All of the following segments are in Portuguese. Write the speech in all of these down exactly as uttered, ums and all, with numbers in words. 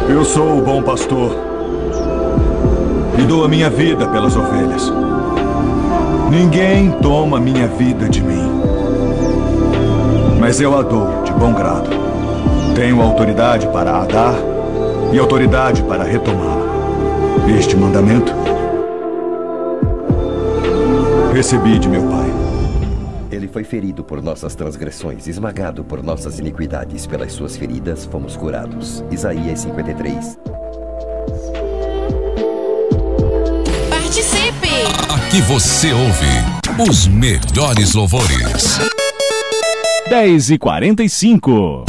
Eu sou o bom pastor e dou a minha vida pelas ovelhas. Ninguém toma minha vida de mim, mas eu a dou de bom grado. Tenho autoridade para a dar e autoridade para retomá-la. Este mandamento recebi de meu Pai. Ele foi ferido por nossas transgressões, esmagado por nossas iniquidades. Pelas suas feridas fomos curados. Isaías cinquenta e três. Participe! Aqui você ouve os melhores louvores. dez e quarenta e cinco.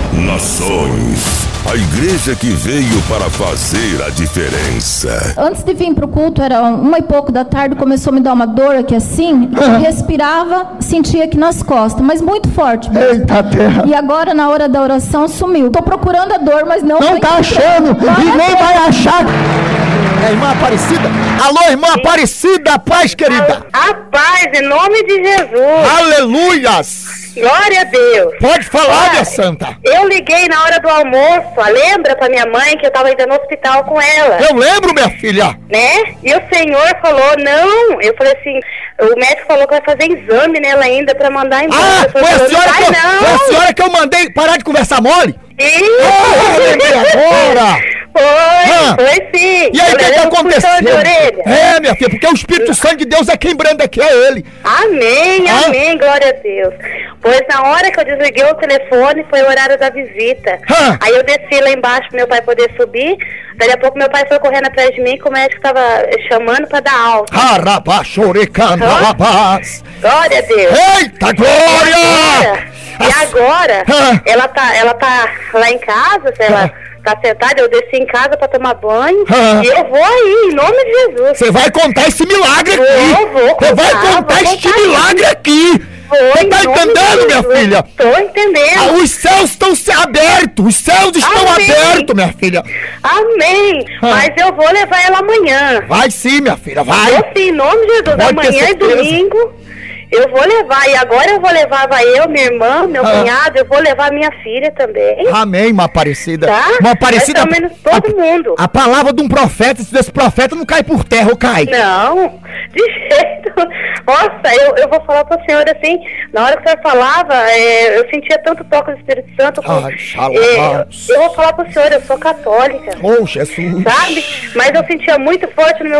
Nações, a igreja que veio para fazer a diferença. Antes de vir pro culto, era uma e pouco da tarde, começou a me dar uma dor aqui assim, eu respirava, sentia aqui nas costas, mas muito forte. Eita terra! E agora, na hora da oração, sumiu. Tô procurando a dor, mas não... Não tá achando, e nem vai achar. É, irmã Aparecida? Alô, irmã Aparecida, paz, querida. A paz, em nome de Jesus. Aleluias. Glória a Deus. Pode falar, Olha, minha santa. Eu liguei na hora do almoço, lembra pra minha mãe que eu tava ainda no hospital com ela? Eu lembro, minha filha. Né? E o senhor falou, não. Eu falei assim, o médico falou que vai fazer exame nela ainda pra mandar embora. Ah, Eu foi falei, a, senhora não que eu, vai, não. foi a senhora que eu mandei parar de conversar mole? Sim. Oh, lembrei agora. Foi, ah. foi sim. E aí, o que, que aconteceu? De orelha. É, minha filha, porque o Espírito Santo de Deus é quem branda aqui, é Ele. Amém, ah. amém, glória a Deus. Pois na hora que eu desliguei o telefone, foi o horário da visita. Ah. Aí eu desci lá embaixo pro meu pai poder subir. Daí a pouco meu pai foi correndo atrás de mim, que o médico tava chamando pra dar alta. Harabachoricandabás. Glória a Deus. Eita, glória! E agora, ah. ela, tá, ela tá lá em casa, ela... Ah. Tá sentada, eu desci em casa pra tomar banho. Ah. E eu vou aí, em nome de Jesus. Você vai contar esse milagre aqui. Eu vou contar. Você vai contar vou este contar milagre isso. aqui. Você tá entendendo, minha filha? Tô entendendo. Ah, os céus estão se abertos. Os céus estão Amém. abertos, minha filha. Amém. Ah. Mas eu vou levar ela amanhã. Vai sim, minha filha, vai. Vou sim, em nome de Jesus. Pode Amanhã e domingo. Eu vou levar, e agora eu vou levar vai eu, minha irmã, meu ah. cunhado, eu vou levar minha filha também. Amém, uma Aparecida. Tá? Uma Aparecida. Pelo menos todo a, mundo. A palavra de um profeta, se desse profeta não cai por terra ou cai. Não, de jeito. Nossa, eu, eu vou falar pro senhor assim, na hora que o senhor falava, é, eu sentia tanto toque do Espírito Santo. Com, Ai, é, eu vou falar pro senhor, eu sou católica. Oh, Jesus. Sabe? Mas eu sentia muito forte no meu